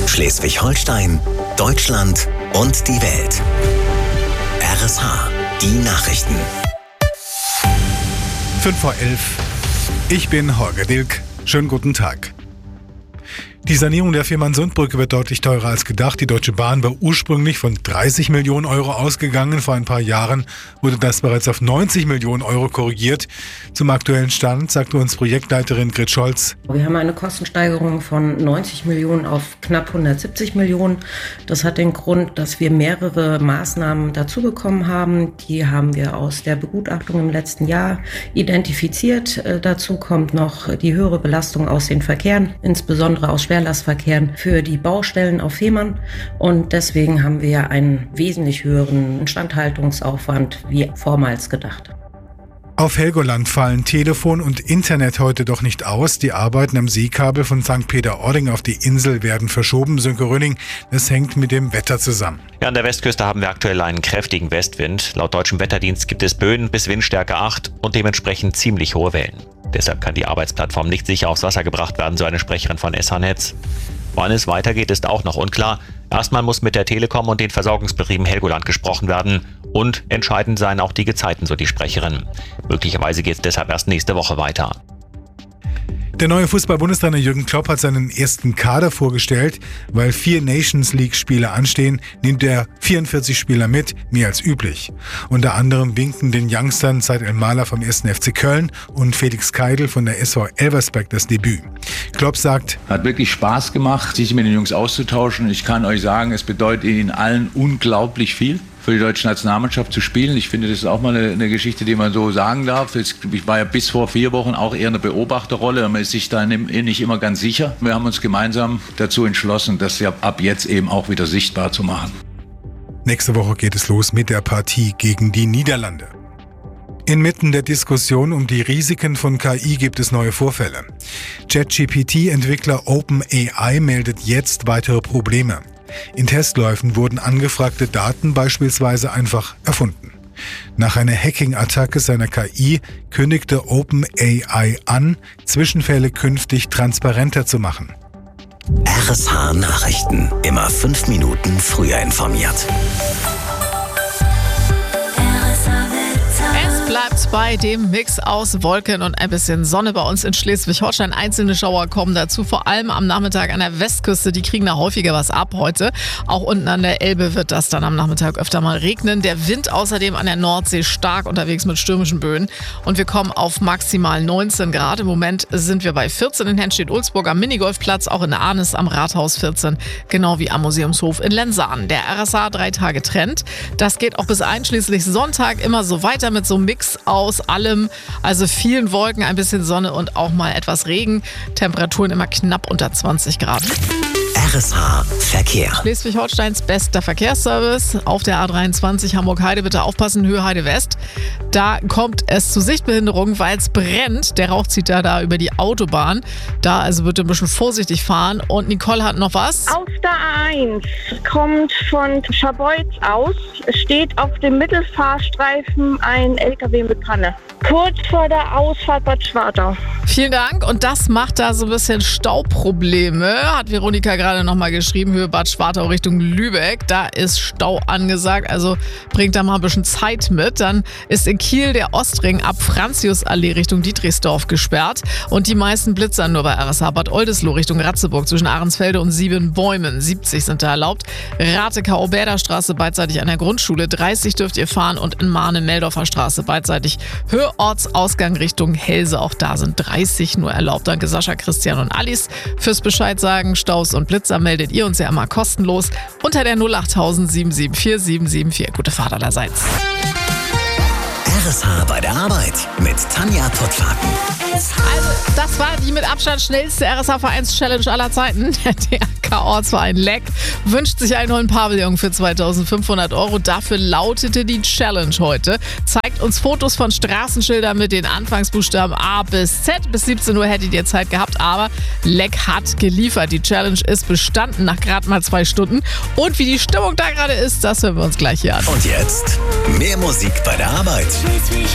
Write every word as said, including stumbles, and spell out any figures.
Schleswig-Holstein, Deutschland und die Welt. R S H, die Nachrichten. fünf vor elf. Ich bin Holger Dilk. Schönen guten Tag. Die Sanierung der Fehmarnsundbrücke wird deutlich teurer als gedacht. Die Deutsche Bahn war ursprünglich von dreißig Millionen Euro ausgegangen. Vor ein paar Jahren wurde das bereits auf neunzig Millionen Euro korrigiert. Zum aktuellen Stand sagte uns Projektleiterin Grit Scholz: Wir haben eine Kostensteigerung von neunzig Millionen auf knapp hundertsiebzig Millionen. Das hat den Grund, dass wir mehrere Maßnahmen dazu bekommen haben. Die haben wir aus der Begutachtung im letzten Jahr identifiziert. Dazu kommt noch die höhere Belastung aus den Verkehren, insbesondere aus Schwerlastverkehren für die Baustellen auf Fehmarn. Und deswegen haben wir einen wesentlich höheren Instandhaltungsaufwand wie vormals gedacht. Auf Helgoland fallen Telefon und Internet heute doch nicht aus. Die Arbeiten am Seekabel von Sankt Peter-Ording auf die Insel werden verschoben. Sönke Röning, das hängt mit dem Wetter zusammen. Ja, an der Westküste haben wir aktuell einen kräftigen Westwind. Laut deutschem Wetterdienst gibt es Böen bis Windstärke acht und dementsprechend ziemlich hohe Wellen. Deshalb kann die Arbeitsplattform nicht sicher aufs Wasser gebracht werden, so eine Sprecherin von S H-Netz. Wann es weitergeht, ist auch noch unklar. Erstmal muss mit der Telekom und den Versorgungsbetrieben Helgoland gesprochen werden. Und entscheidend seien auch die Gezeiten, so die Sprecherin. Möglicherweise geht es deshalb erst nächste Woche weiter. Der neue Fußball-Bundestrainer Jürgen Klopp hat seinen ersten Kader vorgestellt. Weil vier Nations-League-Spiele anstehen, nimmt er vierundvierzig Spieler mit, mehr als üblich. Unter anderem winken den Youngstern Said El-Mahler vom ersten F C Köln und Felix Keidel von der S V Elversberg das Debüt. Klopp sagt: Hat wirklich Spaß gemacht, sich mit den Jungs auszutauschen. Ich kann euch sagen, es bedeutet ihnen allen unglaublich viel, für die deutsche Nationalmannschaft zu spielen. Ich finde, das ist auch mal eine, eine Geschichte, die man so sagen darf. Ich war ja bis vor vier Wochen auch eher eine Beobachterrolle. Man ist sich da nicht immer ganz sicher. Wir haben uns gemeinsam dazu entschlossen, das ja ab jetzt eben auch wieder sichtbar zu machen. Nächste Woche geht es los mit der Partie gegen die Niederlande. Inmitten der Diskussion um die Risiken von K I gibt es neue Vorfälle. ChatGPT-Entwickler OpenAI meldet jetzt weitere Probleme. In Testläufen wurden angefragte Daten beispielsweise einfach erfunden. Nach einer Hacking-Attacke seiner K I kündigte OpenAI an, Zwischenfälle künftig transparenter zu machen. R S H Nachrichten. Immer fünf Minuten früher informiert. Bleibt bei dem Mix aus Wolken und ein bisschen Sonne bei uns in Schleswig-Holstein. Einzelne Schauer kommen dazu, vor allem am Nachmittag an der Westküste. Die kriegen da häufiger was ab heute. Auch unten an der Elbe wird das dann am Nachmittag öfter mal regnen. Der Wind außerdem an der Nordsee stark unterwegs mit stürmischen Böen. Und wir kommen auf maximal neunzehn Grad. Im Moment sind wir bei vierzehn in Henstedt-Ulzburg am Minigolfplatz, auch in Arnis am Rathaus vierzehn, genau wie am Museumshof in Lensahn. Der R S H drei Tage Trend. Das geht auch bis einschließlich Sonntag immer so weiter mit so einem Mix aus allem, also vielen Wolken, ein bisschen Sonne und auch mal etwas Regen. Temperaturen immer knapp unter zwanzig Grad. R S H Verkehr. Schleswig-Holsteins bester Verkehrsservice auf der A dreiundzwanzig Hamburg-Heide. Bitte aufpassen, Höhe Heide West. Da kommt es zu Sichtbehinderungen, weil es brennt. Der Rauch zieht da, da über die Autobahn. Da also bitte ein bisschen vorsichtig fahren. Und Nicole hat noch was. Auf der A eins kommt von Scharbeutz aus. Es steht auf dem Mittelfahrstreifen ein L K W mit Panne. Kurz vor der Ausfahrt Bad Schwartau. Vielen Dank. Und das macht da so ein bisschen Stauprobleme. Hat Veronika gerade noch mal geschrieben. Höhe Bad Schwartau Richtung Lübeck. Da ist Stau angesagt. Also bringt da mal ein bisschen Zeit mit. Dann ist in Kiel der Ostring ab Franziusallee Richtung Dietrichsdorf gesperrt. Und die meisten Blitzer nur bei R S H. Bad Oldesloe Richtung Ratzeburg zwischen Ahrensfelde und Siebenbäumen. siebzig sind da erlaubt. Rate-K-O-Bäder-Straße beidseitig an der Grundschule. dreißig dürft ihr fahren. Und in Mahne-Meldorfer Straße beidseitig Höhe Ortsausgang Richtung Helse. Auch da sind dreißig nur erlaubt. Danke Sascha, Christian und Alice fürs Bescheid sagen. Staus und Blitzer meldet ihr uns ja immer kostenlos unter der null acht sieben sieben vier sieben sieben vier. Gute Fahrt allerseits. R S H bei der Arbeit mit Tanja Totschlaken. Also, das war die mit Abstand schnellste R S H-Vereins-Challenge aller Zeiten. Der D R K-Ortsverein Leck wünscht sich einen neuen Pavillon für zweitausendfünfhundert Euro. Dafür lautete die Challenge heute. Zeigt uns Fotos von Straßenschildern mit den Anfangsbuchstaben A bis Z. Bis siebzehn Uhr hättet ihr Zeit gehabt, aber Leck hat geliefert. Die Challenge ist bestanden nach gerade mal zwei Stunden. Und wie die Stimmung da gerade ist, das hören wir uns gleich hier an. Und jetzt mehr Musik bei der Arbeit.